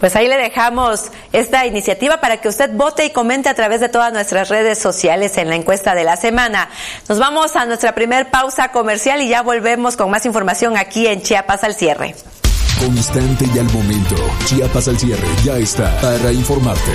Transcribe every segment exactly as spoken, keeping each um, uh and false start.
Pues ahí le dejamos esta iniciativa para que usted vote y comente a través de todas nuestras redes sociales en la encuesta de la semana. Nos vamos a nuestra primer pausa comercial y ya volvemos con más información aquí en Chiapas al cierre. Constante y al momento. Chiapas al cierre ya está para informarte.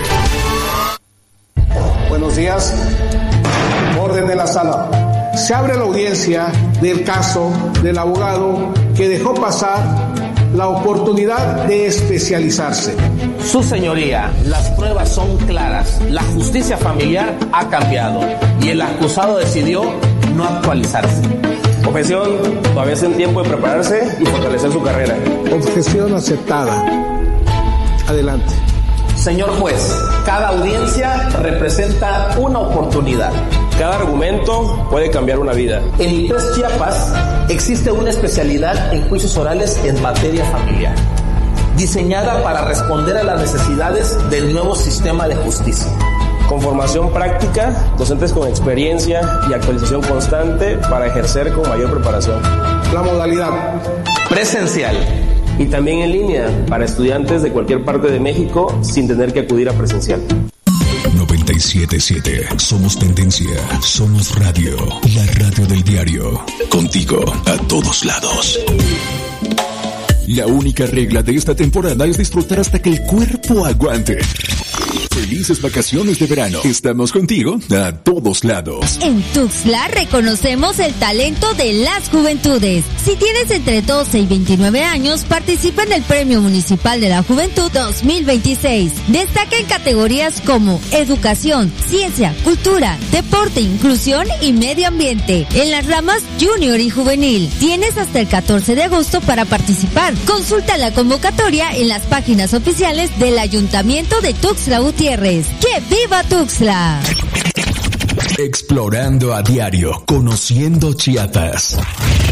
Buenos días. Orden de la sala. Se abre la audiencia del caso del abogado que dejó pasar la oportunidad de especializarse. Su señoría, las pruebas son claras. La justicia familiar ha cambiado y el acusado decidió no actualizarse. Objeción, todavía es tiempo de prepararse y fortalecer su carrera. Objeción aceptada. Adelante. Señor juez, cada audiencia representa una oportunidad. Cada argumento puede cambiar una vida. En I P E S Chiapas existe una especialidad en juicios orales en materia familiar, diseñada para responder a las necesidades del nuevo sistema de justicia. Con formación práctica, docentes con experiencia y actualización constante para ejercer con mayor preparación. La modalidad presencial y también en línea para estudiantes de cualquier parte de México sin tener que acudir a presencial. noventa y siete punto siete. Somos tendencia. Somos radio. La radio del diario. Contigo a todos lados. La única regla de esta temporada es disfrutar hasta que el cuerpo aguante. Felices vacaciones de verano. Estamos contigo a todos lados. En Tuxtla reconocemos el talento de las juventudes. Si tienes entre doce y veintinueve años, participa en el Premio Municipal de la Juventud dos mil veintiséis. Destaca en categorías como educación, ciencia, cultura, deporte, inclusión y medio ambiente. En las ramas junior y juvenil. Tienes hasta el catorce de agosto para participar. Consulta la convocatoria en las páginas oficiales del Ayuntamiento de Tuxtla Gutiérrez. ¡Que viva Tuxtla! Explorando a diario, conociendo Chiapas.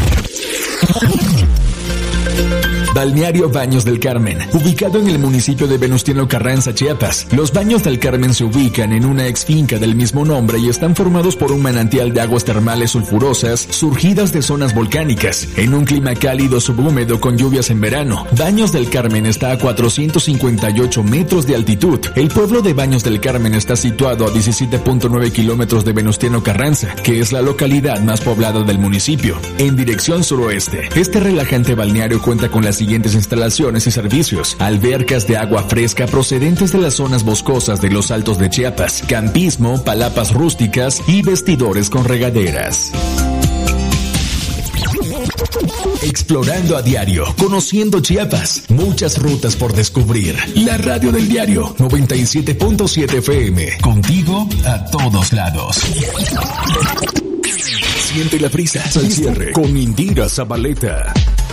Balneario Baños del Carmen, ubicado en el municipio de Venustiano Carranza, Chiapas. Los Baños del Carmen se ubican en una ex finca del mismo nombre y están formados por un manantial de aguas termales sulfurosas surgidas de zonas volcánicas, en un clima cálido subhúmedo con lluvias en verano. Baños del Carmen está a cuatrocientos cincuenta y ocho metros de altitud. El pueblo de Baños del Carmen está situado a diecisiete punto nueve kilómetros de Venustiano Carranza, que es la localidad más poblada del municipio, en dirección suroeste. Este relajante balneario cuenta con las siguientes instalaciones y servicios: albercas de agua fresca procedentes de las zonas boscosas de los Altos de Chiapas, campismo, palapas rústicas y vestidores con regaderas. Explorando a diario, conociendo Chiapas, muchas rutas por descubrir. La radio del diario noventa y siete punto siete F M, contigo a todos lados. Siente la brisa al cierre con Indira Zabaleta.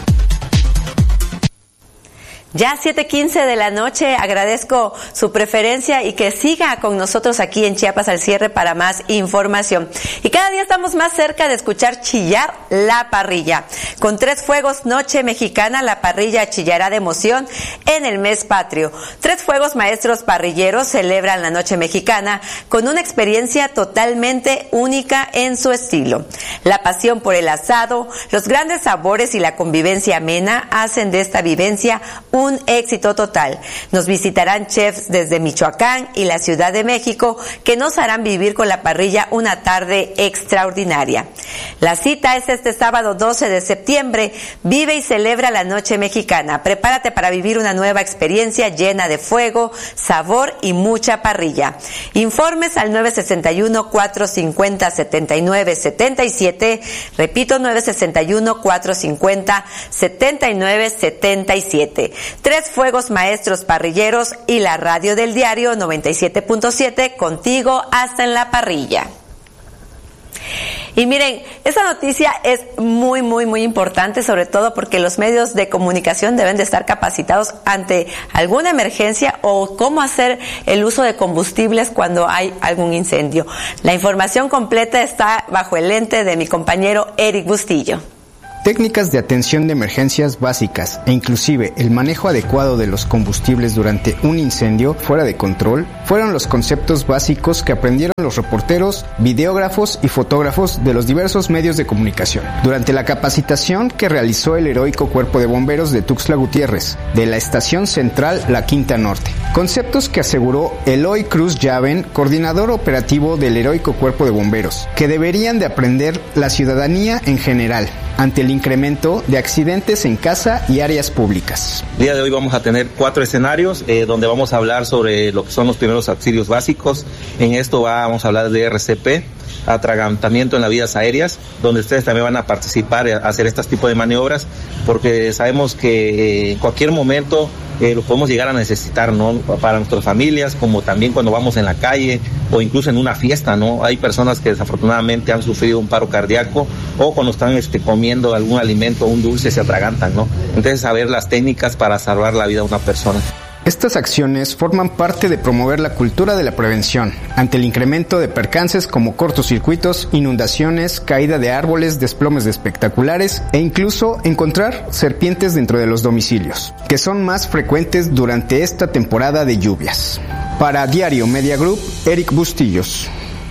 Ya siete quince de la noche, agradezco su preferencia y que siga con nosotros aquí en Chiapas al cierre para más información. Y cada día estamos más cerca de escuchar chillar la parrilla. Con tres fuegos Noche Mexicana, la parrilla chillará de emoción en el mes patrio. Tres fuegos maestros parrilleros celebran la Noche Mexicana con una experiencia totalmente única en su estilo. La pasión por el asado, los grandes sabores y la convivencia amena hacen de esta vivencia un un éxito total. Nos visitarán chefs desde Michoacán y la Ciudad de México que nos harán vivir con la parrilla una tarde extraordinaria. La cita es este sábado doce de septiembre. Vive y celebra la Noche Mexicana. Prepárate para vivir una nueva experiencia llena de fuego, sabor y mucha parrilla. Informes al nueve seis uno, cuatro cinco cero, siete nueve siete siete. Repito, nueve seis uno, cuatro cinco cero, siete nueve siete siete. Tres fuegos maestros parrilleros y la radio del diario noventa y siete punto siete, contigo hasta en la parrilla. Y miren, esta noticia es muy, muy, muy importante, sobre todo porque los medios de comunicación deben de estar capacitados ante alguna emergencia o cómo hacer el uso de combustibles cuando hay algún incendio. La información completa está bajo el lente de mi compañero Eric Bustillo. técnicas de atención de emergencias básicas e inclusive el manejo adecuado de los combustibles durante un incendio fuera de control fueron los conceptos básicos que aprendieron los reporteros, videógrafos y fotógrafos de los diversos medios de comunicación durante la capacitación que realizó el heroico Cuerpo de Bomberos de Tuxtla Gutiérrez de la Estación Central La Quinta Norte. Conceptos que aseguró Eloy Cruz Llaven, coordinador operativo del heroico Cuerpo de Bomberos, que deberían de aprender la ciudadanía en general ante el incremento de accidentes en casa y áreas públicas. El día de hoy vamos a tener cuatro escenarios eh, donde vamos a hablar sobre lo que son los primeros auxilios básicos. En esto vamos a hablar de R C P, atragantamiento en las vías aéreas, donde ustedes también van a participar a hacer este tipo de maniobras, porque sabemos que en cualquier momento eh, lo podemos llegar a necesitar, ¿no? Para nuestras familias, como también cuando vamos en la calle o incluso en una fiesta, ¿no? Hay personas que desafortunadamente han sufrido un paro cardíaco o cuando están este, comiendo algún alimento o un dulce se atragantan, ¿no? Entonces saber las técnicas para salvar la vida de una persona. Estas acciones forman parte de promover la cultura de la prevención ante el incremento de percances como cortocircuitos, inundaciones, caída de árboles, desplomes de espectaculares e incluso encontrar serpientes dentro de los domicilios, que son más frecuentes durante esta temporada de lluvias. Para Diario Media Group, Eric Bustillos.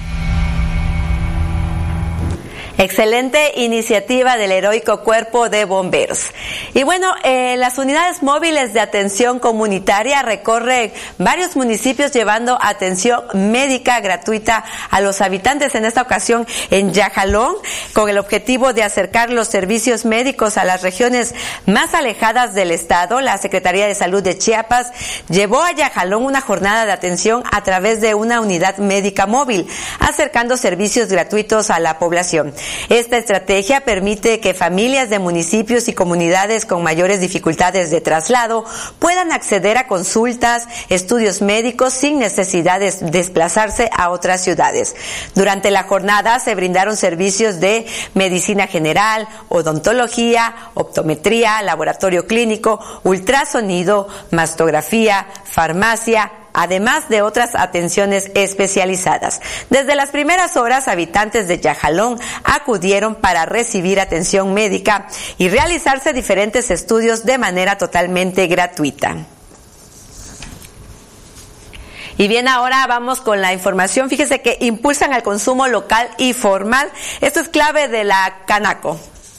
Excelente iniciativa del heroico Cuerpo de Bomberos. Y bueno, eh, las unidades móviles de atención comunitaria recorren varios municipios llevando atención médica gratuita a los habitantes, en esta ocasión en Yajalón, con el objetivo de acercar los servicios médicos a las regiones más alejadas del estado. La Secretaría de Salud de Chiapas llevó a Yajalón una jornada de atención a través de una unidad médica móvil, acercando servicios gratuitos a la población. Esta estrategia permite que familias de municipios y comunidades con mayores dificultades de traslado puedan acceder a consultas, estudios médicos sin necesidad de desplazarse a otras ciudades. Durante la jornada se brindaron servicios de medicina general, odontología, optometría, laboratorio clínico, ultrasonido, mastografía, farmacia, además de otras atenciones especializadas. Desde las primeras horas, habitantes de Yajalón acudieron para recibir atención médica y realizarse diferentes estudios de manera totalmente gratuita. Y bien, ahora vamos con la información. Fíjese que impulsan el consumo local y formal. Esto es clave de la Canaco.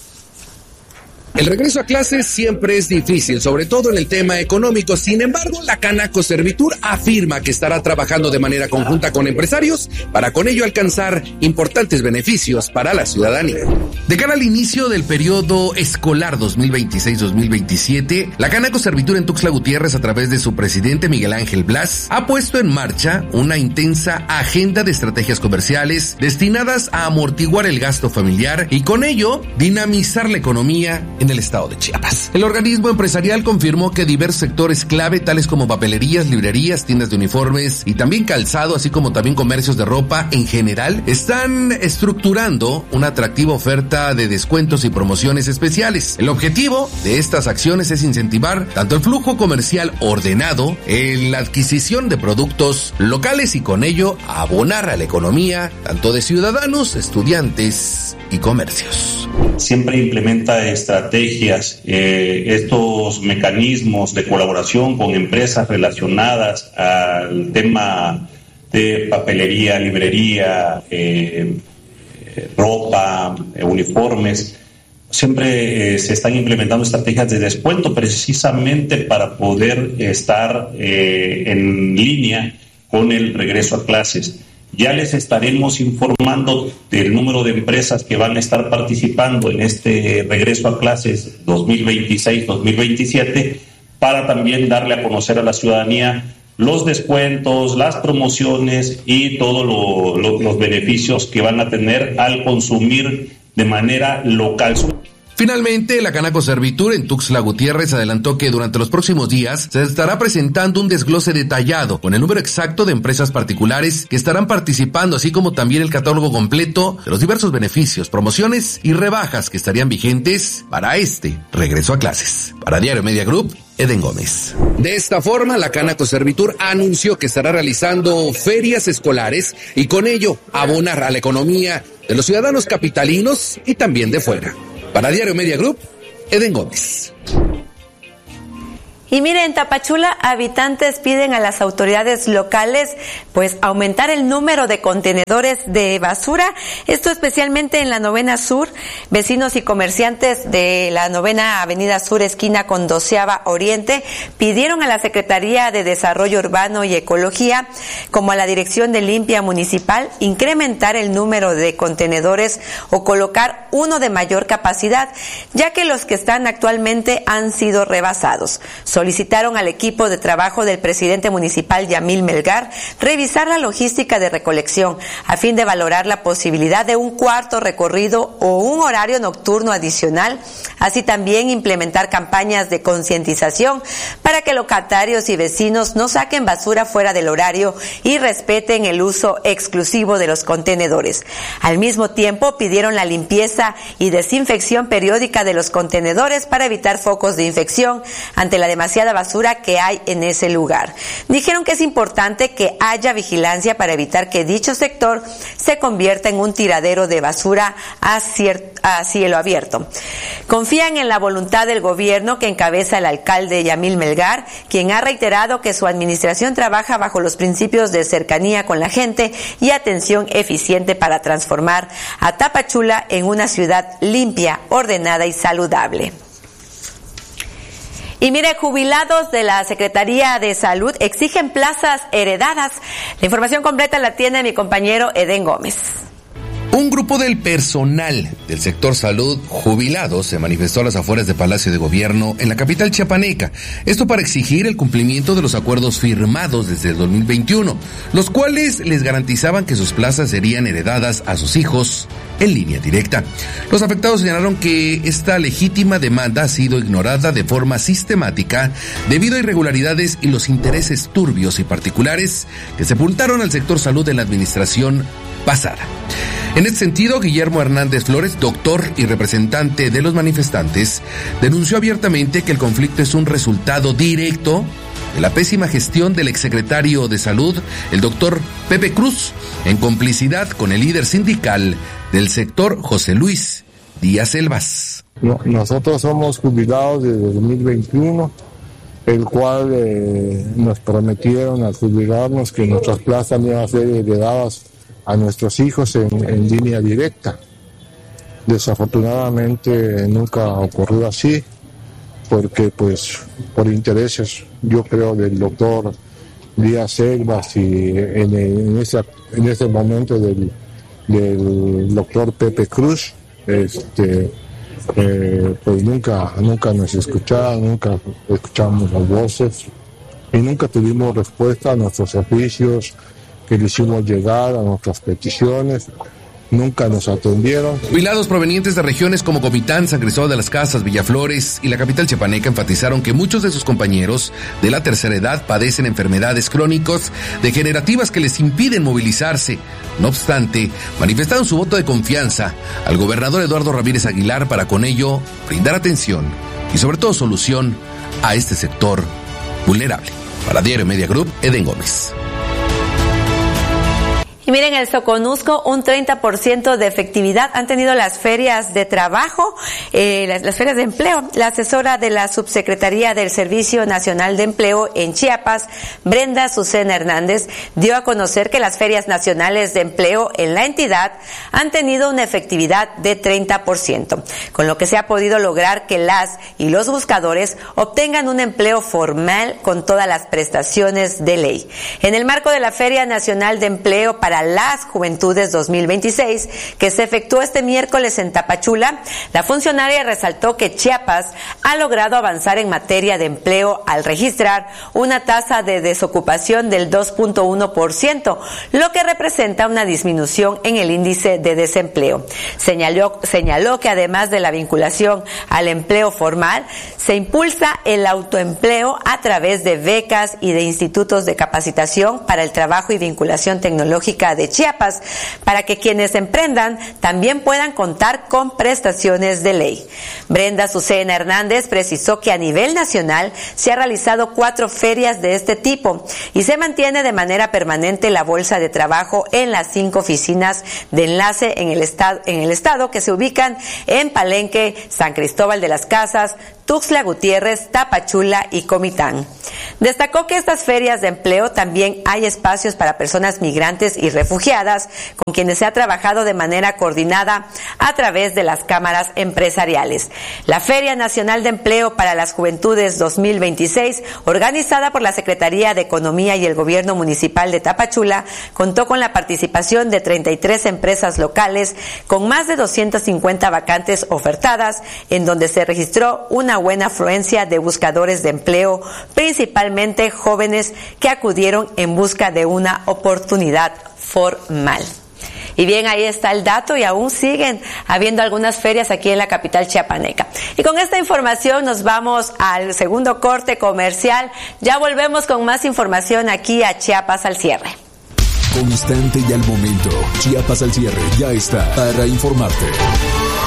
El regreso a clases siempre es difícil, sobre todo en el tema económico. Sin embargo, la Canaco Servitur afirma que estará trabajando de manera conjunta con empresarios para con ello alcanzar importantes beneficios para la ciudadanía. De cara al inicio del periodo escolar dos mil veintiséis dos mil veintisiete, la Canaco Servitur en Tuxtla Gutiérrez, a través de su presidente Miguel Ángel Blas, ha puesto en marcha una intensa agenda de estrategias comerciales destinadas a amortiguar el gasto familiar y con ello dinamizar la economía en el estado de Chiapas. El organismo empresarial confirmó que diversos sectores clave, tales como papelerías, librerías, tiendas de uniformes y también calzado, así como también comercios de ropa en general, están estructurando una atractiva oferta de descuentos y promociones especiales. El objetivo de estas acciones es incentivar tanto el flujo comercial ordenado en la adquisición de productos locales y con ello abonar a la economía tanto de ciudadanos, estudiantes y comercios. Siempre implementa estrategias, eh, estos mecanismos de colaboración con empresas relacionadas al tema de papelería, librería, eh, ropa, eh, uniformes. Siempre eh, se están implementando estrategias de descuento precisamente para poder estar eh, en línea con el regreso a clases. Ya les estaremos informando del número de empresas que van a estar participando en este regreso a clases dos mil veintiséis dos mil veintisiete para también darle a conocer a la ciudadanía los descuentos, las promociones y todos lo, lo, los beneficios que van a tener al consumir de manera local. Finalmente, la Canaco Servitur en Tuxtla Gutiérrez adelantó que durante los próximos días se estará presentando un desglose detallado con el número exacto de empresas particulares que estarán participando, así como también el catálogo completo de los diversos beneficios, promociones y rebajas que estarían vigentes para este regreso a clases. Para Diario Media Group, Eden Gómez. De esta forma, la Canaco Servitur anunció que estará realizando ferias escolares y con ello abonar a la economía de los ciudadanos capitalinos y también de fuera. Para Diario Media Group, Eden Gómez. Y miren, en Tapachula, habitantes piden a las autoridades locales pues aumentar el número de contenedores de basura, esto especialmente en la Novena Sur. Vecinos y comerciantes de la Novena Avenida Sur, esquina con Doceava Oriente, pidieron a la Secretaría de Desarrollo Urbano y Ecología, como a la Dirección de Limpia Municipal, incrementar el número de contenedores o colocar uno de mayor capacidad, ya que los que están actualmente han sido rebasados. Solicitaron al equipo de trabajo del presidente municipal Yamil Melgar revisar la logística de recolección a fin de valorar la posibilidad de un cuarto recorrido o un horario nocturno adicional, así también implementar campañas de concientización para que locatarios y vecinos no saquen basura fuera del horario y respeten el uso exclusivo de los contenedores. Al mismo tiempo, pidieron la limpieza y desinfección periódica de los contenedores para evitar focos de infección ante la demasiada basura que hay en ese lugar. Dijeron que es importante que haya vigilancia para evitar que dicho sector se convierta en un tiradero de basura a, cier- a cielo abierto. Confían en la voluntad del gobierno que encabeza el alcalde Yamil Melgar, quien ha reiterado que su administración trabaja bajo los principios de cercanía con la gente y atención eficiente para transformar a Tapachula en una ciudad limpia, ordenada y saludable. Y mire, jubilados de la Secretaría de Salud exigen plazas heredadas. La información completa la tiene mi compañero Eden Gómez. Un grupo del personal del sector salud jubilado se manifestó a las afueras de Palacio de Gobierno en la capital chiapaneca. Esto para exigir el cumplimiento de los acuerdos firmados desde el dos mil veintiuno, los cuales les garantizaban que sus plazas serían heredadas a sus hijos en línea directa. Los afectados señalaron que esta legítima demanda ha sido ignorada de forma sistemática debido a irregularidades y los intereses turbios y particulares que sepultaron al sector salud en la administración pasada. En este sentido, Guillermo Hernández Flores, doctor y representante de los manifestantes, denunció abiertamente que el conflicto es un resultado directo de la pésima gestión del exsecretario de Salud, el doctor Pepe Cruz, en complicidad con el líder sindical del sector, José Luis Díaz Elvas. No, nosotros somos jubilados desde dos mil veintiuno, el cual eh, nos prometieron al jubilarnos que nuestras plazas iban a ser heredadas a nuestros hijos en, en línea directa. Desafortunadamente nunca ocurrió así, porque pues por intereses, yo creo, del doctor Díaz Elvas y en, en, ese, en ese momento del, del doctor Pepe Cruz, este, eh, pues nunca, nunca nos escuchaban, nunca escuchamos las voces y nunca tuvimos respuesta a nuestros oficios que le hicimos llegar, a nuestras peticiones. Nunca nos atendieron. Jubilados provenientes de regiones como Comitán, San Cristóbal de las Casas, Villaflores y la capital chiapaneca enfatizaron que muchos de sus compañeros de la tercera edad padecen enfermedades crónicas degenerativas que les impiden movilizarse. No obstante, manifestaron su voto de confianza al gobernador Eduardo Ramírez Aguilar para con ello brindar atención y sobre todo solución a este sector vulnerable. Para Diario Media Group, Eden Gómez. Y miren, el Soconusco, un treinta por ciento de efectividad han tenido las ferias de trabajo, eh, las, las ferias de empleo. La asesora de la Subsecretaría del Servicio Nacional de Empleo en Chiapas, Brenda Azucena Hernández, dio a conocer que las ferias nacionales de empleo en la entidad han tenido una efectividad de treinta por ciento, con lo que se ha podido lograr que las y los buscadores obtengan un empleo formal con todas las prestaciones de ley. En el marco de la Feria Nacional de Empleo para las Juventudes dos mil veintiséis, que se efectuó este miércoles en Tapachula, la funcionaria resaltó que Chiapas ha logrado avanzar en materia de empleo al registrar una tasa de desocupación del dos punto uno por ciento, lo que representa una disminución en el índice de desempleo. Señaló, señaló que además de la vinculación al empleo formal, se impulsa el autoempleo a través de becas y de institutos de capacitación para el trabajo y vinculación tecnológica Pública de Chiapas, para que quienes emprendan también puedan contar con prestaciones de ley. Brenda Azucena Hernández precisó que a nivel nacional se ha realizado cuatro ferias de este tipo y se mantiene de manera permanente la bolsa de trabajo en las cinco oficinas de enlace en el estado, en el estado que se ubican en Palenque, San Cristóbal de las Casas, Tuxtla Gutiérrez, Tapachula y Comitán. Destacó que estas ferias de empleo también hay espacios para personas migrantes y refugiadas, con quienes se ha trabajado de manera coordinada a través de las cámaras empresariales. La Feria Nacional de Empleo para las Juventudes dos mil veintiséis, organizada por la Secretaría de Economía y el Gobierno Municipal de Tapachula, contó con la participación de treinta y tres empresas locales, con más de doscientas cincuenta vacantes ofertadas, en donde se registró una buena afluencia de buscadores de empleo, principalmente jóvenes que acudieron en busca de una oportunidad formal. Y bien, ahí está el dato y aún siguen habiendo algunas ferias aquí en la capital chiapaneca. Y con esta información nos vamos al segundo corte comercial. Ya volvemos con más información aquí a Chiapas al cierre. Constante y al momento. Chiapas al cierre ya está para informarte.